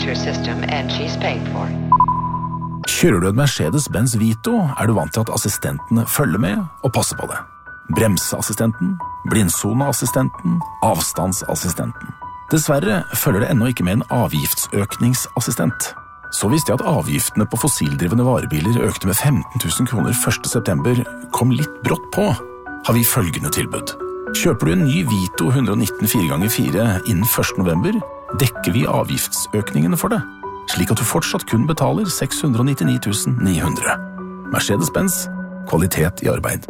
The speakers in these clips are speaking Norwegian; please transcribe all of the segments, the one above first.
your system and she's paid for. Kjører du en Mercedes-Benz Vito, du vant til at assistentene følger med og passer på det. Bremseassistenten, blindsoneassistenten, avstandsassistenten. Dessverre følger det ennå ikke med en avgiftsøkningsassistent. Så visste jeg at avgiftene på fossildrivende varebiler økte med 15 000 kroner 1. september, kom litt brått på, har vi følgende tilbud. Kjøper du en ny Vito 119 4x4 innen 1. november, dekker vi avgiftsøkningene for det, slik at du fortsatt kun betaler 699 900. Mercedes-Benz, kvalitet i arbeid.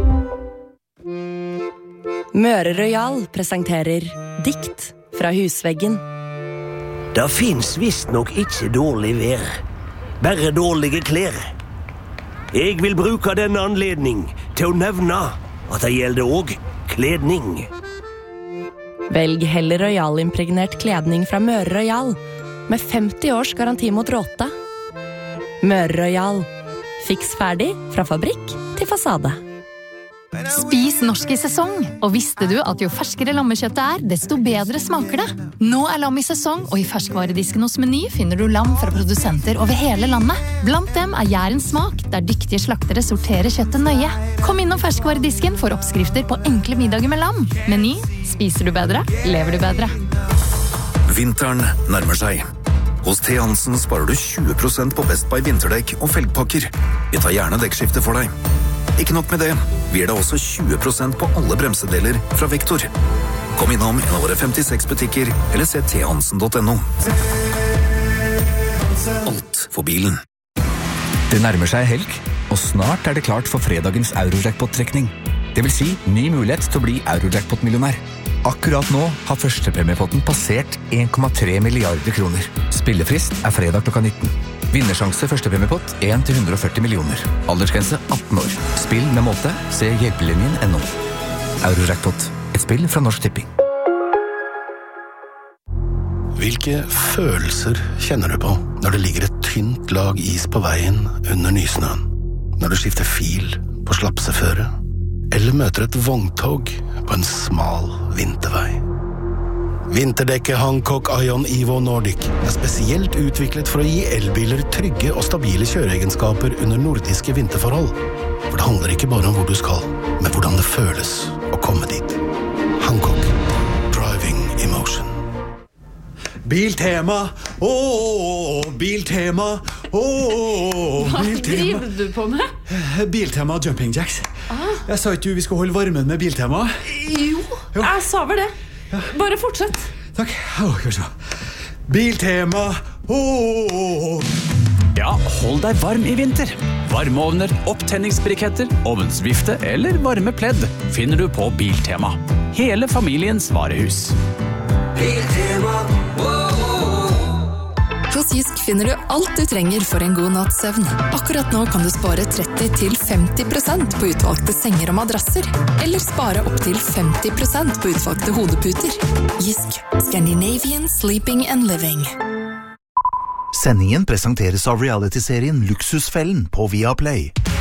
Møre Royal presenterer Dikt fra husveggen. Det finns visst nok ikke dårlig vær, bare dårlige klær. Jeg vil bruke denne anledning til å nevne at det gjelder også kledning. Velg heller Royal-impregnert kledning fra Møre Royal, med 50 års garanti mot råte. Møre Royal. Fiks ferdig fra fabrikk til fasade. Spis norsk i sesong, og visste du at jo ferskere lammekjøttet desto bedre smaker det? Nå lam i sesong, og i ferskvaredisken hos Meny finner du lam fra produsenter over hele landet. Blant dem Jærens smak, der dyktige slaktere sorterer kjøttet nøye. Kom innom ferskvaredisken for oppskrifter på enkle middager med lam. Meny, spiser du bedre, lever du bedre. Vinteren nærmer seg. Hos T. Hansen sparer du 20% på Best Buy vinterdekk og felgpakker. Vi tar gjerne dekkskifte for deg. Ikke nok med det, vi gir deg også 20% på alle bremsedeler fra Vektor. Kom innom en av våre 56 butikker, eller se thansen.no. Alt for bilen. Det nærmer seg helg, og snart det klart for fredagens Eurojackpot-trekning. Det vil si ny mulighet til å bli Eurojackpot-millionær. Akkurat nå har førstepremiepotten passert 1,3 milliarder kroner. Spillefrist fredag klokka 19. Vinnersjanse førstepremiepott 1-140 millioner. Aldersgrense 18 år. Spill med måte. Se hjelpelinjen.no. Eurojackpot. Et spill fra Norsk Tipping. Hvilke følelser kjenner du på når det ligger et tynt lag is på veien under nysnøen? Når du skifter fil på slapseføre? Eller møter et vogntog på en smal vintervei? Vinterdekket Hancock Ion Evo Nordic spesielt utviklet for å gi elbiler trygge og stabile kjøreegenskaper under nordiske vinterforhold. For det handler ikke bare om hvor du skal, men hvordan det føles å komme dit. Hancock. Driving emotion. Biltema! Biltema! Hva driver du på med? Biltema Jumping Jacks. Jeg sa ikke vi skulle holde varmen med Biltema. Jo, jeg sa vel det. Bare fortsett. Takk. Biltema. Ja, hold deg varm i vinter. Varmeovner, opptenningsbriketter, ovnsvifte eller varme pledd finner du på Biltema. Hele familiens varehus. Biltema. Hos Jysk finner du alt du trenger for en god natts søvn. Akkurat nå kan du spare 30-50% på utvalgte senger og madrasser, eller spare opp til 50% på utvalgte hodeputer. Jysk. Scandinavian Sleeping and Living. Sendingen presenteres av reality-serien Luksusfellen på Viaplay.